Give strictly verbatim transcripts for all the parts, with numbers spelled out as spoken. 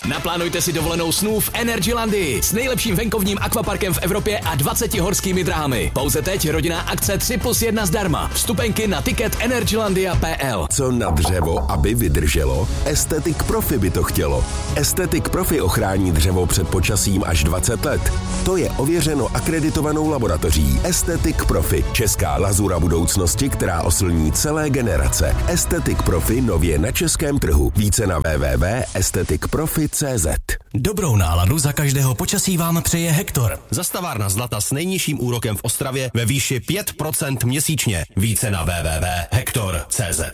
Naplánujte si dovolenou snů v Energylandii s nejlepším venkovním akvaparkem v Evropě a dvaceti horskými dráhami. Pouze teď rodinná akce tři plus jedna zdarma. Vstupenky na tiket energylandia tečka p l. Co na dřevo, aby vydrželo? Aesthetic Profi by to chtělo. Aesthetic Profi ochrání dřevo před počasím až dvacet let. To je ověřeno akreditovanou laboratoří Aesthetic Profi. Česká lazura budoucnosti, která oslní celé generace. Aesthetic Profi nově na českém trhu. Více na w w w tečka aesthetic profi tečka c z. Dobrou náladu za každého počasí vám přeje Hektor. Zastavárna zlata s nejnižším úrokem v Ostravě ve výši pět procent měsíčně. Více na w w w tečka hektor tečka c z.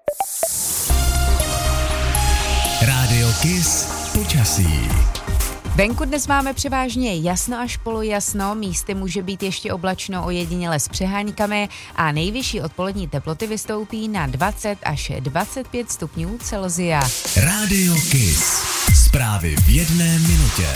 Rádio Kiss počasí. Venku dnes máme převážně jasno až polojasno, místy může být ještě oblačno, ojediněle s přeháňkami a nejvyšší odpolední teploty vystoupí na dvacet až dvacet pět stupňů Celsia. Rádio Kiss. Zprávy v jedné minutě.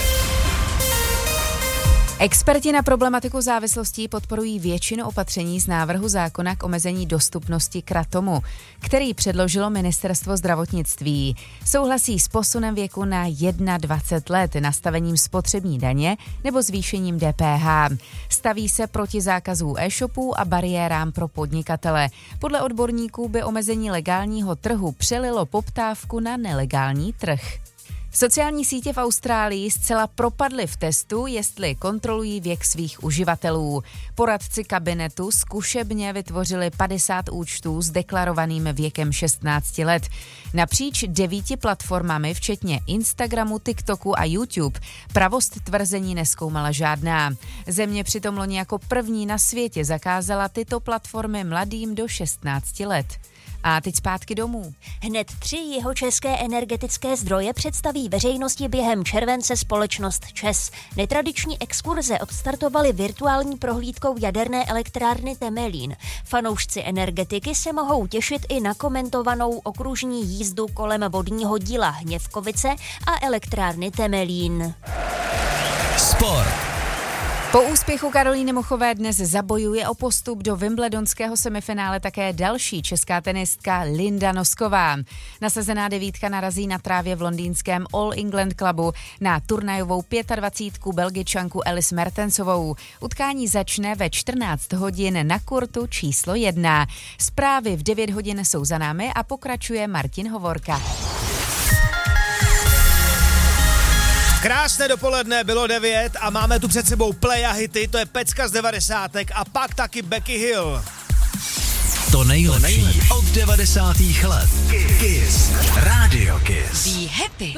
Experti na problematiku závislostí podporují většinu opatření z návrhu zákona k omezení dostupnosti kratomu, který předložilo Ministerstvo zdravotnictví. Souhlasí s posunem věku na dvacet jedna let, nastavením spotřební daně nebo zvýšením D P H. Staví se proti zákazů e-shopů a bariérám pro podnikatele. Podle odborníků by omezení legálního trhu přelilo poptávku na nelegální trh. Sociální sítě v Austrálii zcela propadly v testu, jestli kontrolují věk svých uživatelů. Poradci kabinetu zkušebně vytvořili padesát účtů s deklarovaným věkem šestnáct let. Napříč devíti platformami, včetně Instagramu, TikToku a YouTube, pravost tvrzení nezkoumala žádná. Země přitom loni jako první na světě zakázala tyto platformy mladým do šestnácti let. A teď zpátky domů. Hned tři jihočeské energetické zdroje představí veřejnosti během července společnost ČEZ. Netradiční exkurze odstartovaly virtuální prohlídkou jaderné elektrárny Temelín. Fanoušci energetiky se mohou těšit i na komentovanou okružní jízdu kolem vodního díla Hněvkovice a elektrárny Temelín. Sport. Po úspěchu Karolíny Muchové dnes zabojuje o postup do wimbledonského semifinále také další česká tenistka Linda Nosková. Nasazená devítka narazí na trávě v londýnském All England Clubu na turnajovou dvacítku pět Belgičanku Ellis Mertensovou. Utkání začne ve čtrnáct hodin na kurtu číslo jedna. Zprávy v devět hodin jsou za námi a pokračuje Martin Hovorka. Krásné dopoledne, bylo devět a máme tu před sebou play a hity, to je pecka z devadesátek a pak taky Becky Hill. To nejlepší od devadesátých let. Kiss. Rádio Kiss. Be happy.